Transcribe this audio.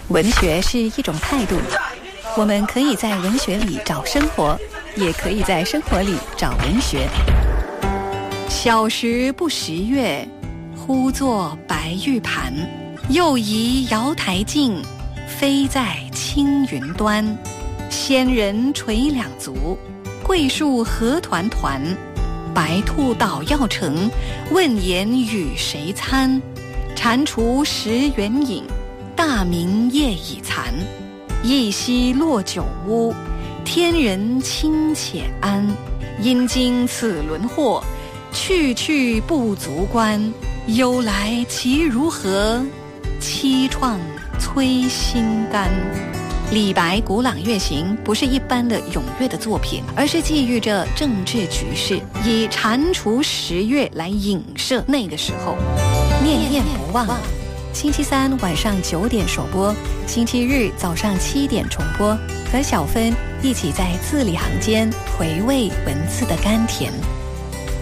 文学是一种态度，我们可以在文学里找生活，也可以在生活里找文学。小时不识月，呼作白玉盘。又疑瑶台镜，飞在青云端。仙人垂两足，桂树何团团。白兔捣药成，问言与谁餐？蟾蜍食圆影，大明夜已残。一夕落酒屋，天人清且安。因经此轮祸，去去不足观。忧来其如何？凄怆摧心肝。李白古朗月行不是一般的咏乐的作品，而是寄寓着政治局势，以蟾蜍食月来影射那个时候。念念不忘，星期三晚上9点首播，星期日早上7点重播，和小芬一起在字里行间回味文字的甘甜。